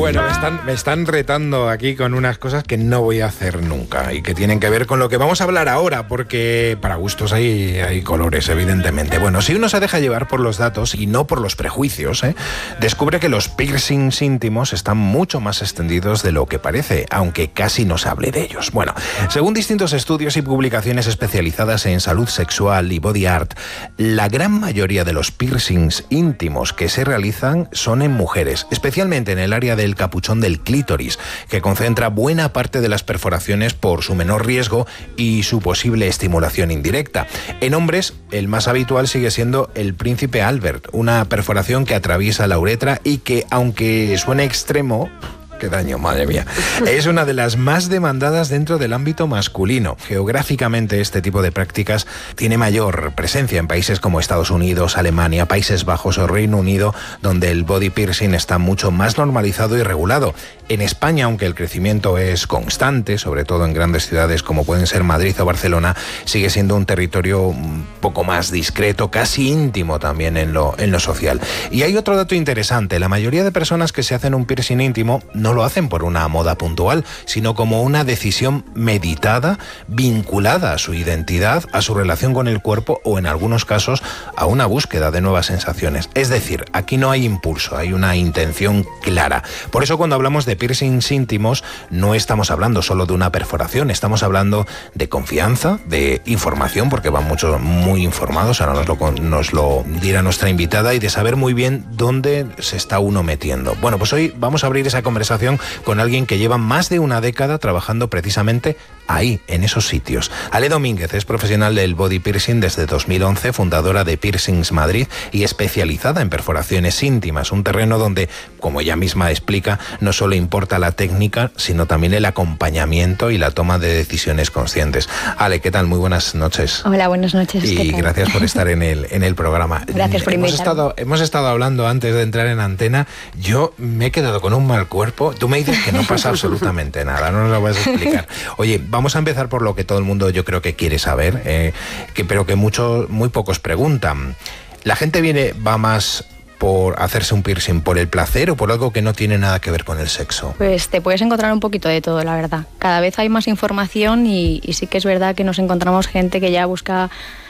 Bueno, me están retando aquí con unas cosas que no voy a hacer nunca y que tienen que ver con lo que vamos a hablar ahora, porque para gustos hay colores, evidentemente. Bueno, si uno se deja llevar por los datos y no por los prejuicios, descubre que los piercings íntimos están mucho más extendidos de lo que parece, aunque casi no se hable de ellos. Bueno, según distintos estudios y publicaciones especializadas en salud sexual y body art, la gran mayoría de los piercings íntimos que se realizan son en mujeres, especialmente en el área del capuchón del clítoris, que concentra buena parte de las perforaciones por su menor riesgo y su posible estimulación indirecta. En hombres, el más habitual sigue siendo el príncipe Albert, una perforación que atraviesa la uretra y que, aunque suene extremo, ¡qué daño, madre mía! Es una de las más demandadas dentro del ámbito masculino. Geográficamente, este tipo de prácticas tiene mayor presencia en países como Estados Unidos, Alemania, Países Bajos o Reino Unido, donde el body piercing está mucho más normalizado y regulado. En España, aunque el crecimiento es constante, sobre todo en grandes ciudades como pueden ser Madrid o Barcelona, sigue siendo un territorio un poco más discreto, casi íntimo también en lo social. Y hay otro dato interesante: la mayoría de personas que se hacen un piercing íntimo no lo hacen por una moda puntual, sino como una decisión meditada, vinculada a su identidad, a su relación con el cuerpo o, en algunos casos, a una búsqueda de nuevas sensaciones. Es decir, aquí no hay impulso, hay una intención clara. Por eso, cuando hablamos de piercings íntimos, no estamos hablando solo de una perforación, estamos hablando de confianza, de información, porque van muchos muy informados, ahora nos lo dirá nuestra invitada, y de saber muy bien dónde se está uno metiendo. Bueno, pues hoy vamos a abrir esa conversación con alguien que lleva más de una década trabajando precisamente ahí, en esos sitios. Ale Domínguez es profesional del body piercing desde 2011, fundadora de Piercings Madrid y especializada en perforaciones íntimas, un terreno donde, como ella misma explica, no solo importa la técnica, sino también el acompañamiento y la toma de decisiones conscientes. Ale, ¿qué tal? Muy buenas noches. Hola, buenas noches. Y gracias por estar en el programa. Gracias por invitarme. Hemos estado hablando antes de entrar en antena. Yo me he quedado con un mal cuerpo. Tú me dices que no pasa absolutamente nada, no nos lo vas a explicar. Oye, vamos a empezar por lo que todo el mundo yo creo que quiere saber, pero que muy pocos preguntan. ¿La gente va más por hacerse un piercing por el placer o por algo que no tiene nada que ver con el sexo? Pues te puedes encontrar un poquito de todo, la verdad. Cada vez hay más información y sí que es verdad que nos encontramos gente que ya busca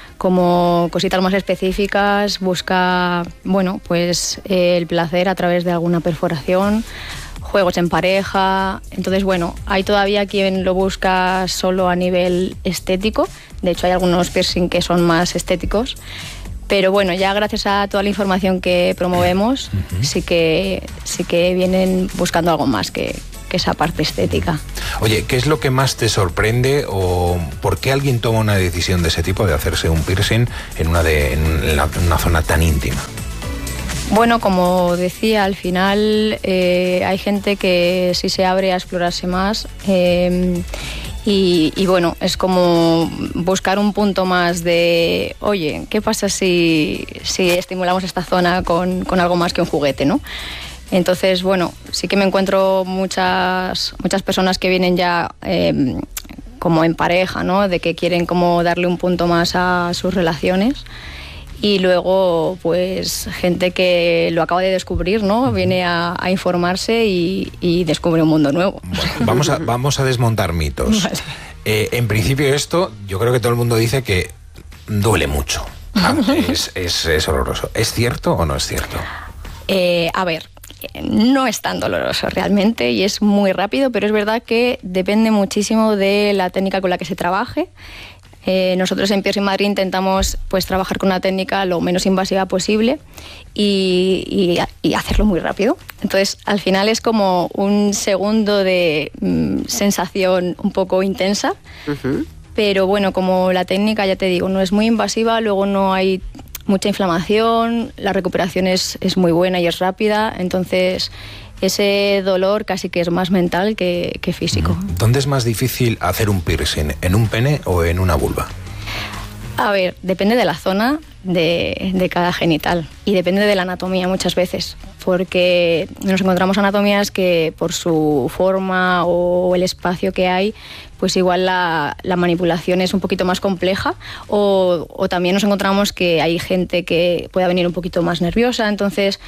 como cositas más específicas, busca, bueno, pues el placer a través de alguna perforación, juegos en pareja. Entonces, bueno, hay todavía quien lo busca solo a nivel estético. De hecho, hay algunos piercing que son más estéticos. Pero bueno, ya gracias a toda la información que promovemos, sí que vienen buscando algo más que esa parte estética. Oye, ¿qué es lo que más te sorprende o por qué alguien toma una decisión de ese tipo, de hacerse un piercing en una zona tan íntima? Bueno, como decía, al final hay gente que sí se abre a explorarse más y bueno, es como buscar un punto más de, oye, ¿qué pasa si estimulamos esta zona con algo más que un juguete, ¿no? Entonces, bueno, sí que me encuentro muchas personas que vienen ya como en pareja, ¿no? De que quieren como darle un punto más a sus relaciones. Y luego, pues, gente que lo acaba de descubrir, ¿no? Viene a informarse y descubre un mundo nuevo. Bueno, vamos a desmontar mitos. Vale. En principio esto, yo creo que todo el mundo dice que duele mucho. Es horroroso. ¿Es cierto o no es cierto? A ver, no es tan doloroso realmente y es muy rápido, pero es verdad que depende muchísimo de la técnica con la que se trabaje. Nosotros en Piercing Madrid intentamos pues trabajar con una técnica lo menos invasiva posible y hacerlo muy rápido. Entonces, al final es como un segundo de sensación un poco intensa, pero bueno, como la técnica, ya te digo, no es muy invasiva, luego no hay mucha inflamación, la recuperación es muy buena y es rápida, entonces ese dolor casi que es más mental que físico. ¿Dónde es más difícil hacer un piercing? ¿En un pene o en una vulva? A ver, depende de la zona de cada genital y depende de la anatomía muchas veces, porque nos encontramos anatomías que por su forma o el espacio que hay, pues igual la manipulación es un poquito más compleja o también nos encontramos que hay gente que pueda venir un poquito más nerviosa, entonces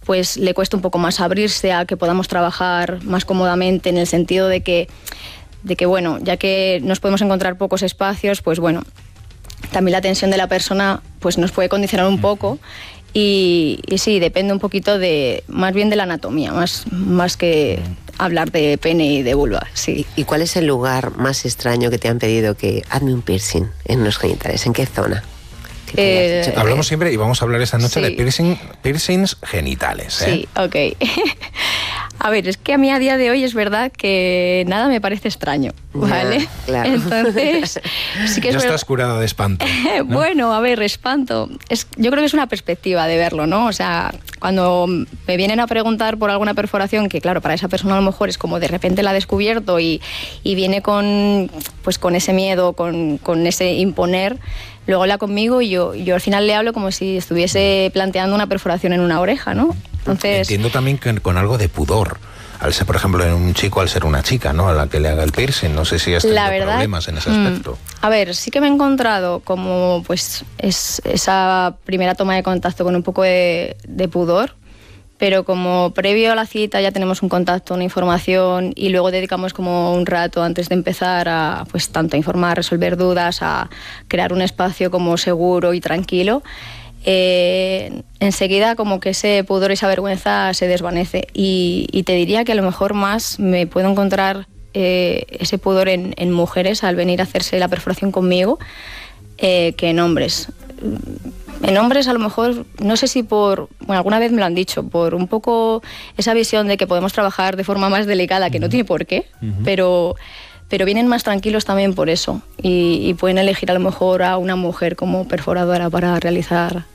pues le cuesta un poco más abrirse a que podamos trabajar más cómodamente, en el sentido de que bueno, ya que nos podemos encontrar pocos espacios, pues bueno, también la tensión de la persona pues nos puede condicionar un poco. Y sí, depende un poquito más bien de la anatomía, más que hablar de pene y de vulva, sí. ¿Y cuál es el lugar más extraño que te han pedido que hazme un piercing en los genitales? ¿En qué zona? Hablamos siempre, y vamos a hablar esta noche, sí, de piercings genitales, ¿eh? Sí, ok. A ver, es que a mí a día de hoy es verdad que nada me parece extraño, ¿vale? Yeah, claro. Entonces, sí que es ya verdad. estás curado de espanto, ¿no? Bueno, a ver, espanto. Yo creo que es una perspectiva de verlo, ¿no? O sea, cuando me vienen a preguntar por alguna perforación, que claro, para esa persona a lo mejor es como de repente la ha descubierto y viene con ese miedo, con ese imponer, luego habla conmigo y yo al final le hablo como si estuviese planteando una perforación en una oreja, ¿no? Entonces, entiendo también que con algo de pudor, al ser, por ejemplo, en un chico, al ser una chica, ¿no? A la que le haga el piercing, no sé si has tenido problemas en ese aspecto. A ver, sí que me he encontrado como pues esa primera toma de contacto con un poco de pudor, pero como previo a la cita ya tenemos un contacto, una información, y luego dedicamos como un rato antes de empezar a pues tanto a informar, resolver dudas, a crear un espacio como seguro y tranquilo. Enseguida como que ese pudor y esa vergüenza se desvanece, y te diría que a lo mejor más me puedo encontrar ese pudor en mujeres al venir a hacerse la perforación conmigo que en hombres. En hombres a lo mejor, no sé si alguna vez me lo han dicho, por un poco esa visión de que podemos trabajar de forma más delicada, que no tiene por qué, pero vienen más tranquilos también por eso, y pueden elegir a lo mejor a una mujer como perforadora para realizar.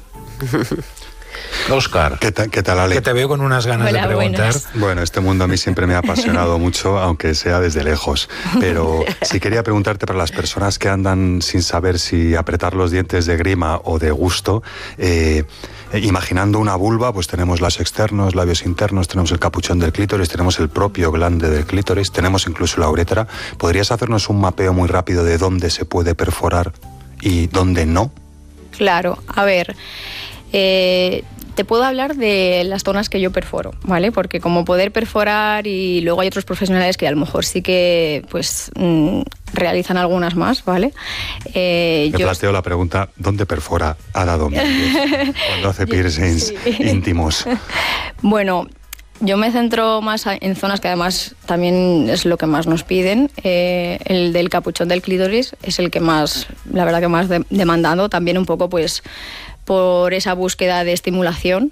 Óscar, ¿Qué tal, Ale? que te veo con unas ganas Hola, de preguntar. buenas. Bueno, este mundo a mí siempre me ha apasionado mucho, aunque sea desde lejos. Pero sí quería preguntarte, para las personas que andan sin saber si apretar los dientes de grima o de gusto, imaginando una vulva, pues tenemos labios externos, labios internos, tenemos el capuchón del clítoris, tenemos el propio glande del clítoris, tenemos incluso la uretra. ¿Podrías hacernos un mapeo muy rápido de dónde se puede perforar y dónde no? Claro, a ver, te puedo hablar de las zonas que yo perforo, ¿vale? Porque como poder perforar, y luego hay otros profesionales que a lo mejor sí que pues realizan algunas más, ¿vale? Me planteo la pregunta, ¿dónde perfora Ada Domínguez cuando hace piercings íntimos? Bueno, yo me centro más en zonas que además también es lo que más nos piden. El del capuchón del clítoris es el que más, la verdad que más demandado, también un poco pues por esa búsqueda de estimulación.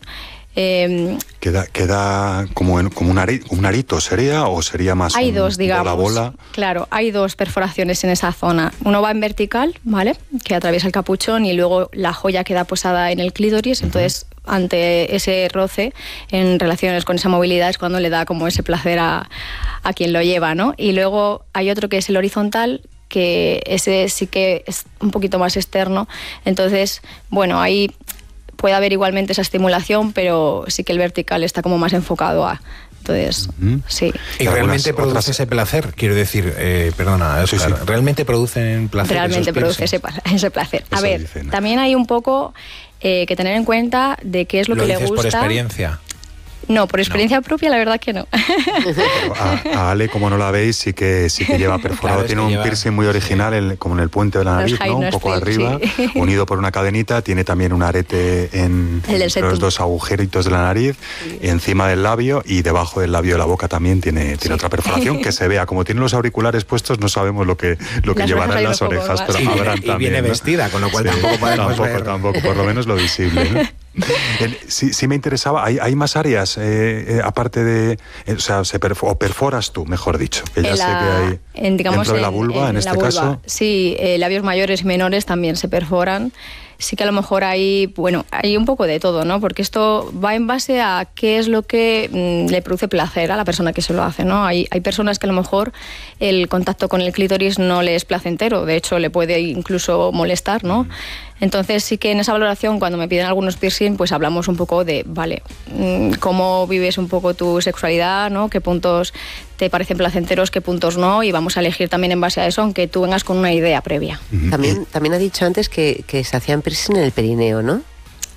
Queda como un arito, ¿sería? ¿O sería más hay dos, digamos. Bola? Claro, hay dos perforaciones en esa zona. Uno va en vertical, ¿vale? Que atraviesa el capuchón, y luego la joya queda posada en el clítoris. Entonces, ante ese roce en relaciones con esa movilidad es cuando le da como ese placer a quien lo lleva, ¿no? Y luego hay otro que es el horizontal, que ese sí que es un poquito más externo. Entonces, bueno, ahí puede haber igualmente esa estimulación, pero sí que el vertical está como más enfocado a... Entonces, sí. ¿Y realmente produce ese placer? Quiero decir, perdona, Óscar, sí. ¿Realmente producen placer? Realmente produce ese placer. A ver, dicen, también hay un poco que tener en cuenta de qué es lo que le gusta. ¿Lo dices por experiencia? No, por experiencia propia, la verdad que no. A Ale, como no la veis, sí que lleva perforado. Claro, tiene un piercing muy original, como en el puente de la nariz, ¿no? Un poco arriba, sí, unido por una cadenita. Tiene también un arete en los dos agujeritos de la nariz, encima del labio, y debajo del labio de la boca también tiene otra perforación que se vea. Como tiene los auriculares puestos, no sabemos lo que llevará en las orejas, pero habrán también. Y viene vestida, con lo cual tampoco podemos ver. Tampoco, por lo menos lo visible, ¿no? Sí me interesaba, ¿hay más áreas aparte de, o sea, o perforas tú, mejor dicho, que ya sé que hay dentro de la vulva, en este caso? Sí, labios mayores y menores también se perforan. Sí que a lo mejor hay un poco de todo, ¿no? Porque esto va en base a qué es lo que le produce placer a la persona que se lo hace, ¿no? Hay personas que a lo mejor el contacto con el clítoris no le es placentero, de hecho le puede incluso molestar, ¿no? Entonces sí que en esa valoración, cuando me piden algunos piercing, pues hablamos un poco de, vale, cómo vives un poco tu sexualidad, ¿no? Qué puntos te parecen placenteros, qué puntos no, y vamos a elegir también en base a eso, aunque tú vengas con una idea previa. También ha dicho antes que se hacían piercing en el perineo, ¿no?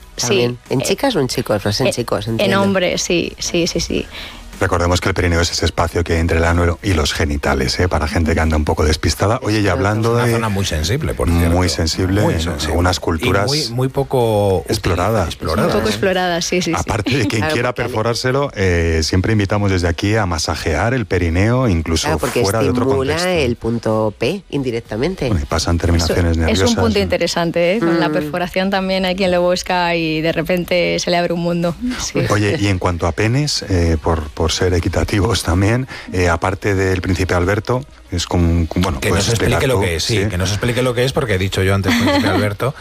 también. Sí. ¿En chicas o en chicos? Más en chicos, entiendo. En hombres, sí. Recordemos que el perineo es ese espacio que hay entre el ano y los genitales, para gente que anda un poco despistada. Oye, y hablando es una de... zona muy sensible, por cierto. Muy sensible, en unas culturas y muy poco exploradas. Muy poco exploradas, sí. Aparte de quien Claro, quiera perforárselo, siempre invitamos desde aquí a masajear el perineo, incluso fuera de otro contexto. Estimula el punto P indirectamente. Bueno, y pasan terminaciones nerviosas. Es un punto interesante, Con la perforación también hay quien lo busca y de repente se le abre un mundo. Sí. Oye, y en cuanto a penes, por ser equitativos también, aparte del príncipe Alberto, es como bueno, que nos explique lo que es, que nos explique lo que es, porque he dicho yo antes príncipe Alberto,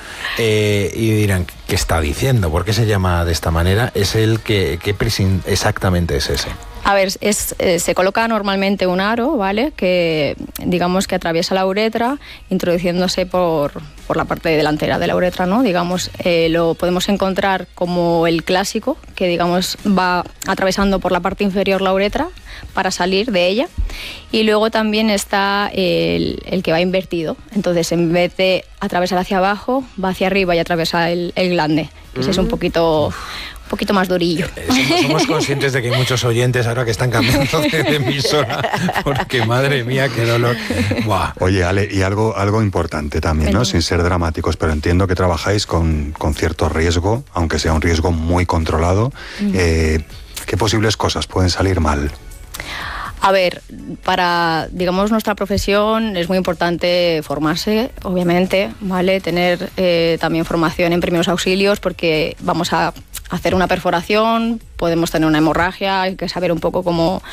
y dirán, ¿qué está diciendo? ¿Por qué se llama de esta manera? Es el que piercing exactamente es ese. A ver, se coloca normalmente un aro, ¿vale? Que digamos que atraviesa la uretra, introduciéndose por la parte delantera de la uretra, ¿no? Digamos, lo podemos encontrar como el clásico, que digamos va atravesando por la parte inferior la uretra para salir de ella. Y luego también está el que va invertido. Entonces, en vez de atravesar hacia abajo, va hacia arriba y atraviesa el glande. Ese es un poquito más durillo. Somos conscientes de que hay muchos oyentes ahora que están cambiando de emisora, porque madre mía, qué dolor. Buah. Oye, Ale, y algo importante también, ¿no? Sin ser dramáticos, pero entiendo que trabajáis con cierto riesgo, aunque sea un riesgo muy controlado. ¿Qué posibles cosas pueden salir mal? A ver, para, digamos, nuestra profesión es muy importante formarse, obviamente, ¿vale? Tener también formación en primeros auxilios, porque vamos a hacer una perforación, podemos tener una hemorragia, hay que saber un poco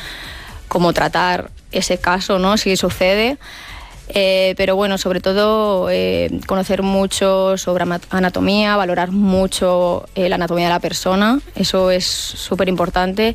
cómo tratar ese caso, ¿no? Si sucede. Pero bueno, sobre todo conocer mucho sobre anatomía, valorar mucho la anatomía de la persona, eso es súper importante.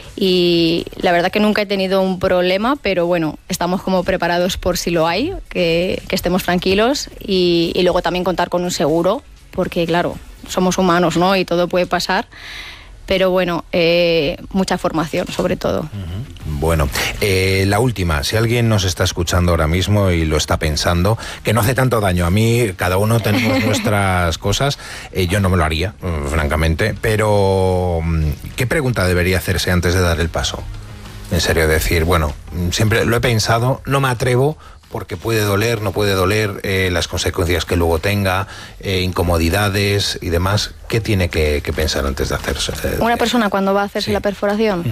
Y la verdad que nunca he tenido un problema, pero bueno, estamos como preparados por si lo hay, que estemos tranquilos y luego también contar con un seguro, porque claro, somos humanos, ¿no? Y todo puede pasar. Pero bueno, mucha formación sobre todo. Bueno, la última, si alguien nos está escuchando ahora mismo y lo está pensando, que no hace tanto daño, a mí cada uno tenemos nuestras cosas, yo no me lo haría, francamente, pero ¿qué pregunta debería hacerse antes de dar el paso? En serio, decir, bueno, siempre lo he pensado, no me atrevo, porque puede doler, no puede doler, las consecuencias que luego tenga, incomodidades y demás. ¿Qué tiene que pensar antes de hacerse? Una persona cuando va a hacerse la perforación,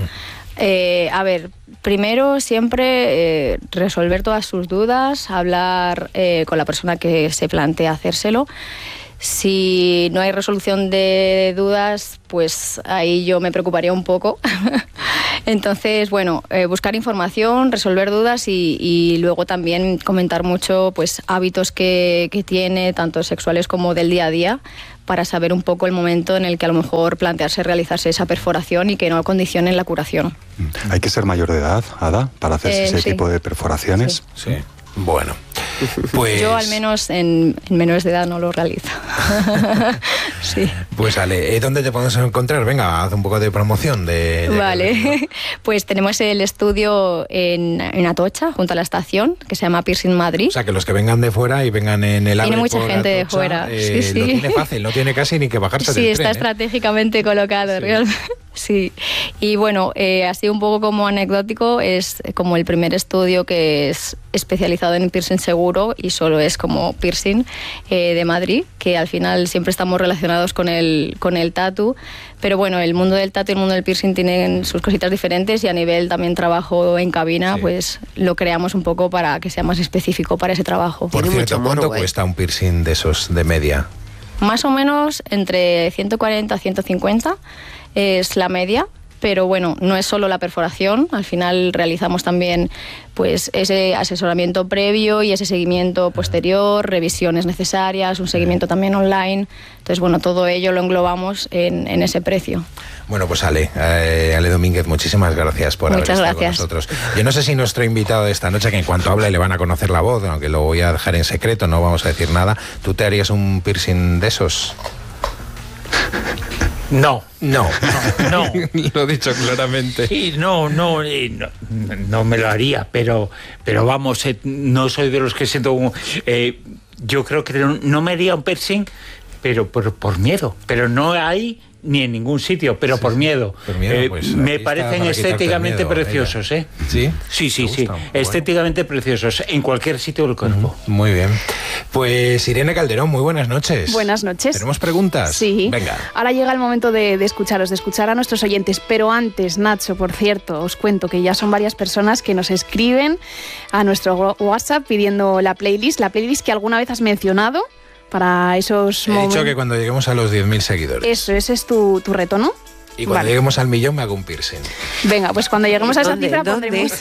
a ver, primero siempre resolver todas sus dudas, hablar con la persona que se plantea hacérselo. Si no hay resolución de dudas, pues ahí yo me preocuparía un poco. Entonces, bueno, buscar información, resolver dudas y luego también comentar mucho pues hábitos que tiene, tanto sexuales como del día a día, para saber un poco el momento en el que a lo mejor plantearse realizarse esa perforación y que no condicionen la curación. ¿Hay que ser mayor de edad, Ada, para hacerse ese tipo de perforaciones? Sí. Bueno, pues... Yo al menos en menores de edad no lo realizo. Sí. Pues Ale, ¿dónde te podemos encontrar? Venga, haz un poco de promoción. Vale, pues tenemos el estudio en Atocha, junto a la estación, que se llama Piercing Madrid. O sea, que los que vengan de fuera y vengan en el AVE. Tiene mucha gente Atocha, de fuera. Sí. Lo tiene fácil, no tiene casi ni que bajarse del tren. Sí, está estratégicamente colocado, realmente. Sí, y bueno, así un poco como anecdótico, es como el primer estudio que es especializado en piercing seguro y solo es como piercing de Madrid, que al final siempre estamos relacionados con el tatu, pero bueno, el mundo del tatu y el mundo del piercing tienen sus cositas diferentes y a nivel también trabajo en cabina, pues lo creamos un poco para que sea más específico para ese trabajo. Por cierto, ¿cuánto cuesta un piercing de esos de media? Más o menos entre 140 a 150 es la media, pero bueno, no es solo la perforación, al final realizamos también pues ese asesoramiento previo y ese seguimiento posterior, revisiones necesarias, un seguimiento también online. Entonces, bueno, todo ello lo englobamos en ese precio. Bueno, pues Ale Domínguez, muchísimas gracias por haber estado con nosotros. Yo no sé si nuestro invitado de esta noche, que en cuanto hable le van a conocer la voz, aunque lo voy a dejar en secreto, no vamos a decir nada, ¿tú te harías un piercing de esos? No. Lo he dicho claramente. Sí, no me lo haría, pero vamos, no soy de los que siento... yo creo que no me haría un piercing pero por miedo. Pero no hay ni en ningún sitio, pero por miedo. Por miedo, pues, me parecen estéticamente preciosos, ¿eh? ¿Sí? Sí. Estéticamente preciosos, en cualquier sitio del cuerpo. Muy bien. Pues Irene Calderón, muy buenas noches. Buenas noches. ¿Tenemos preguntas? Sí. Venga. Ahora llega el momento de escucharos, de escuchar a nuestros oyentes. Pero antes, Nacho, por cierto, os cuento que ya son varias personas que nos escriben a nuestro WhatsApp pidiendo la playlist que alguna vez has mencionado para esos momentos. He dicho que cuando lleguemos a los 10.000 seguidores. Eso, ese es tu reto, ¿no? Y cuando lleguemos al 1.000.000 me hago un piercing. Venga, pues cuando lleguemos a esa ¿Dónde? cifra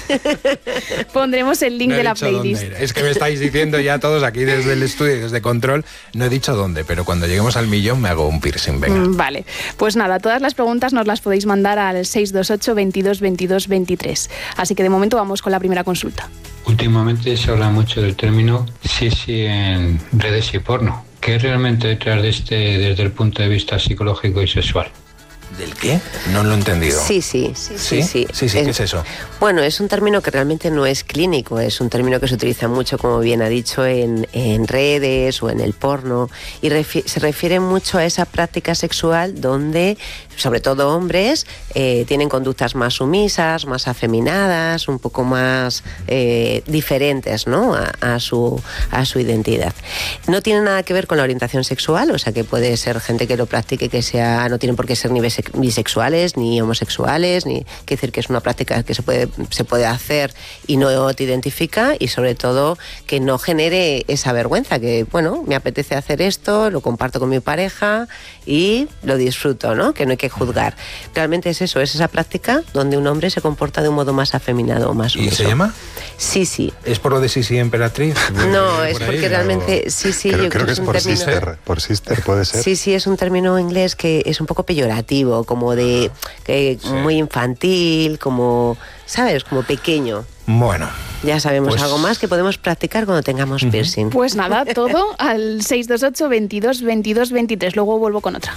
pondremos el link No he de la dicho playlist. dónde. Es que me estáis diciendo ya todos aquí desde el estudio, desde Control, no he dicho dónde, pero cuando lleguemos al 1.000.000 me hago un piercing, venga. Vale, pues nada, todas las preguntas nos las podéis mandar al 628 22 22 23. Así que de momento vamos con la primera consulta. Últimamente se habla mucho del término sí en redes y porno. ¿Qué es realmente detrás de desde el punto de vista psicológico y sexual? ¿Del qué? No lo he entendido. Sí. ¿Sí? ¿Qué es eso? Bueno, es un término que realmente no es clínico, es un término que se utiliza mucho, como bien ha dicho, en redes o en el porno, y se refiere mucho a esa práctica sexual donde, sobre todo hombres, tienen conductas más sumisas, más afeminadas, un poco más diferentes, ¿no? a su identidad. No tiene nada que ver con la orientación sexual, o sea que puede ser gente que lo practique, no tienen por qué ser ni bisexuales, ni homosexuales, ni quiere decir que es una práctica que se puede hacer y no te identifica, y sobre todo que no genere esa vergüenza, que bueno, me apetece hacer esto, lo comparto con mi pareja y lo disfruto, ¿no? Que no hay que juzgar. Realmente es eso, es esa práctica donde un hombre se comporta de un modo más afeminado o más sumiso. ¿Y se llama? Sí. ¿Es por lo de sí emperatriz? No, es porque realmente Creo que es por sister, puede ser. Sí, es un término inglés que es un poco peyorativo, como de muy infantil, como, ¿sabes? Como pequeño. Bueno. Ya sabemos pues algo más que podemos practicar cuando tengamos piercing. Pues nada, todo al 628 22 22 23. Luego vuelvo con otra.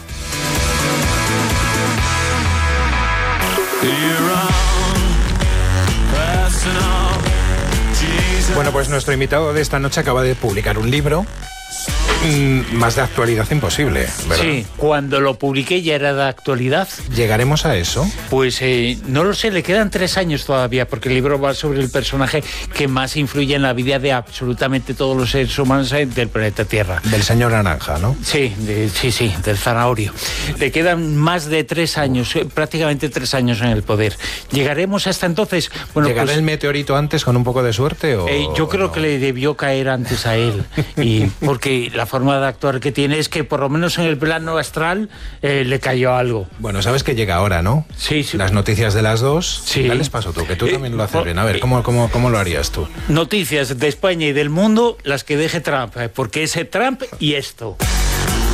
Bueno, pues nuestro invitado de esta noche acaba de publicar un libro. Más de actualidad imposible, ¿verdad? Sí, cuando lo publiqué ya era de actualidad. ¿Llegaremos a eso? Pues no lo sé, le quedan 3 años todavía, porque el libro va sobre el personaje que más influye en la vida de absolutamente todos los seres humanos del planeta Tierra. Del señor Naranja, ¿no? Sí, del zanahorio. Le quedan más de 3 años, prácticamente 3 años en el poder. ¿Llegaremos hasta entonces? Bueno, ¿llegará pues, el meteorito antes con un poco de suerte? Yo creo que le debió caer antes a él, y porque la forma de actuar que tiene es que por lo menos en el plano astral le cayó algo. Bueno, sabes que llega ahora, ¿no? Sí. Las noticias de las 2. Sí. Dales paso tú, que tú también lo haces bien. A ver, ¿cómo lo harías tú? Noticias de España y del mundo, las que deje Trump, porque ese Trump y esto.